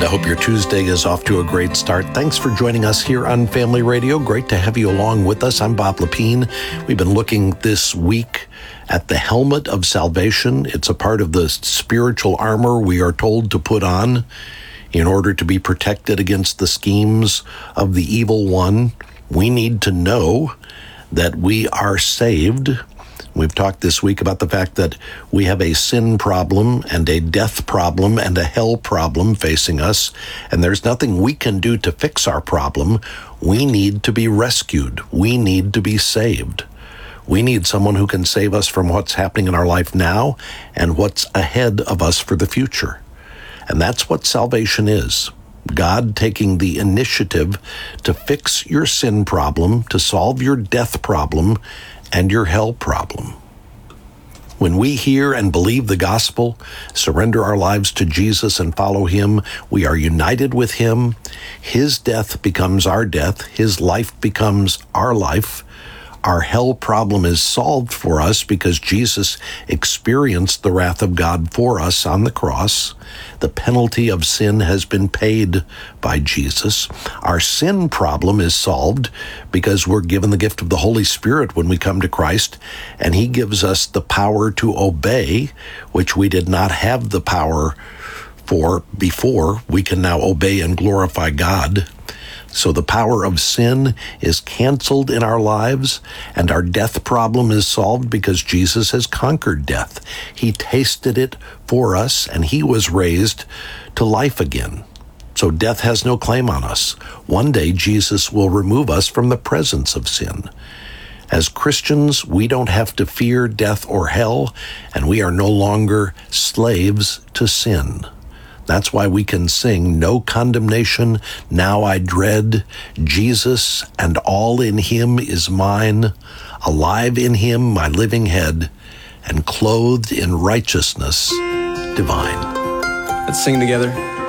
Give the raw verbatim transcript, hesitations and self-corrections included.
And I hope your Tuesday is off to a great start. Thanks for joining us here on Family Radio. Great to have you along with us. I'm Bob Lepine. We've been looking this week at the helmet of salvation. It's a part of the spiritual armor we are told to put on in order to be protected against the schemes of the evil one. We need to know that we are saved. We've talked this week about the fact that we have a sin problem and a death problem and a hell problem facing us, and there's nothing we can do to fix our problem. We need to be rescued. We need to be saved. We need someone who can save us from what's happening in our life now and what's ahead of us for the future. And that's what salvation is. God taking the initiative to fix your sin problem, to solve your death problem, and your hell problem. When we hear and believe the gospel, surrender our lives to Jesus and follow him, we are united with him. His death becomes our death. His life becomes our life. Our hell problem is solved for us because Jesus experienced the wrath of God for us on the cross. The penalty of sin has been paid by Jesus. Our sin problem is solved because we're given the gift of the Holy Spirit when we come to Christ, and he gives us the power to obey, which we did not have the power for before. We can now obey and glorify God. So the power of sin is canceled in our lives, and our death problem is solved because Jesus has conquered death. He tasted it for us, and he was raised to life again. So death has no claim on us. One day, Jesus will remove us from the presence of sin. As Christians, we don't have to fear death or hell, and we are no longer slaves to sin. That's why we can sing, "No condemnation, now I dread. Jesus and all in him is mine. Alive in him, my living head, and clothed in righteousness divine." Let's sing together.